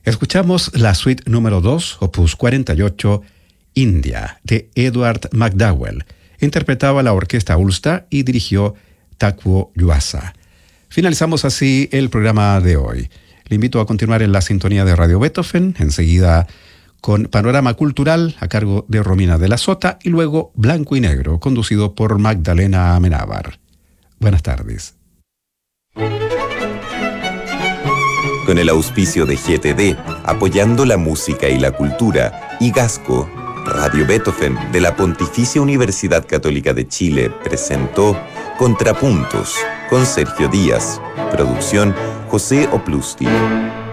Escuchamos la suite número 2, opus 48, India, de Edward McDowell. Interpretaba la orquesta Ulster y dirigió Takuo Yuasa. Finalizamos así el programa de hoy. Le invito a continuar en la sintonía de Radio Beethoven, enseguida con Panorama Cultural a cargo de Romina de la Sota y luego Blanco y Negro, conducido por Magdalena Amenábar. Buenas tardes. Con el auspicio de GTD, apoyando la música y la cultura, y Gasco, Radio Beethoven de la Pontificia Universidad Católica de Chile presentó Contrapuntos con Sergio Díaz. Producción José Oplusti.